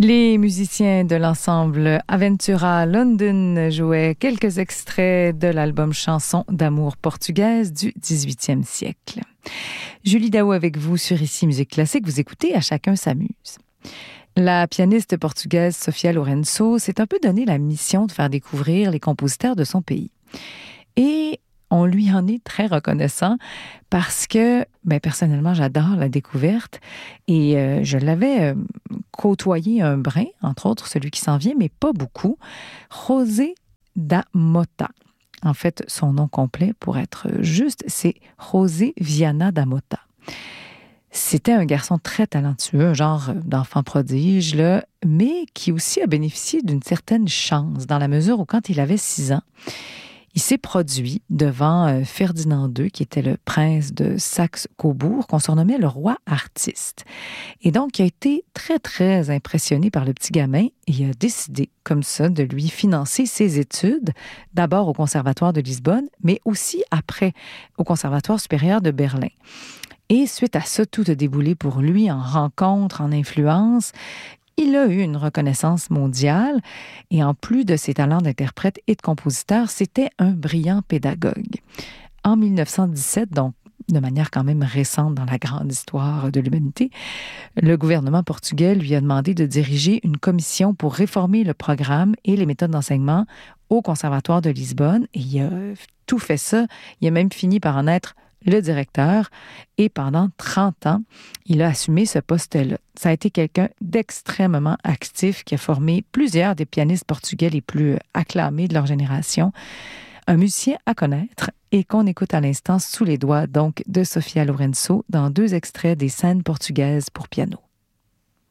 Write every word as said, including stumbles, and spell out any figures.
Les musiciens de l'ensemble Aventura London jouaient quelques extraits de l'album Chansons d'amour portugaise du dix-huitième siècle. Julie Daou avec vous sur Ici Musique Classique. Vous écoutez À chacun s'amuse. La pianiste portugaise Sofia Lourenço s'est un peu donné la mission de faire découvrir les compositeurs de son pays. Et on lui en est très reconnaissant parce que, ben, personnellement, j'adore la découverte et euh, je l'avais euh, côtoyé un brin, entre autres celui qui s'en vient, mais pas beaucoup, José da Mota. En fait, son nom complet, pour être juste, c'est José Viana da Mota. C'était un garçon très talentueux, un genre d'enfant prodige, là, mais qui aussi a bénéficié d'une certaine chance, dans la mesure où quand il avait six ans, il s'est produit devant euh, Ferdinand deux, qui était le prince de Saxe-Cobourg, qu'on surnommait le roi artiste. Et donc, il a été très, très impressionné par le petit gamin et il a décidé, comme ça, de lui financer ses études, d'abord au Conservatoire de Lisbonne, mais aussi après au Conservatoire supérieur de Berlin. Et suite à ça, tout a déboulé pour lui en rencontres, en influence. Il a eu une reconnaissance mondiale et en plus de ses talents d'interprète et de compositeur, c'était un brillant pédagogue. En mille neuf cent dix-sept, donc de manière quand même récente dans la grande histoire de l'humanité, le gouvernement portugais lui a demandé de diriger une commission pour réformer le programme et les méthodes d'enseignement au Conservatoire de Lisbonne. Et il a tout fait ça. Il a même fini par en être le directeur, et pendant trente ans, il a assumé ce poste-là. Ça a été quelqu'un d'extrêmement actif qui a formé plusieurs des pianistes portugais les plus acclamés de leur génération. Un musicien à connaître et qu'on écoute à l'instant sous les doigts donc de Sofia Lourenço dans deux extraits des scènes portugaises pour piano.